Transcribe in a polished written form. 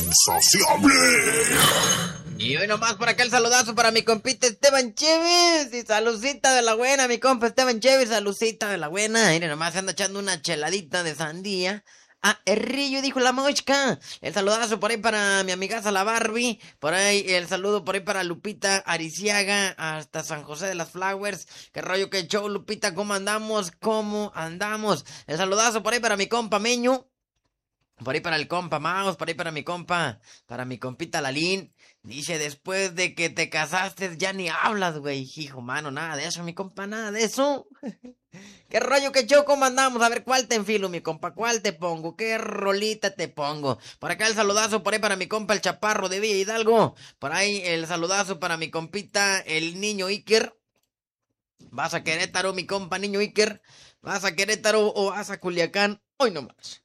insaciable. Y hoy nomás por acá el saludazo para mi compita Esteban Chévez. Y saludcita de la buena, mi compa Esteban Chévez, saludcita de la buena. Mire, nomás se anda echando una cheladita de sandía. Ah, el rillo, dijo la mochca. El saludazo por ahí para mi amigaza la Barbie. Por ahí el saludo por ahí para Lupita Ariciaga hasta San José de las Flowers. Qué rollo, qué show, Lupita, ¿cómo andamos? ¿Cómo andamos? El saludazo por ahí para mi compa Meño. Por ahí para el compa Maus, por ahí para mi compita Lalín. Dice, después de que te casaste ya ni hablas, güey. Hijo, mano, nada de eso, mi compa, nada de eso. ¿Qué rollo, qué show, cómo andamos? A ver, ¿cuál te enfilo, mi compa? ¿Cuál te pongo? ¿Qué rolita te pongo? Por acá el saludazo, por ahí para mi compa el Chaparro de Villa Hidalgo. Por ahí el saludazo para mi compita el Niño Iker. ¿Vas a Querétaro, mi compa Niño Iker? ¿Vas a Querétaro o vas a Culiacán? Hoy nomás.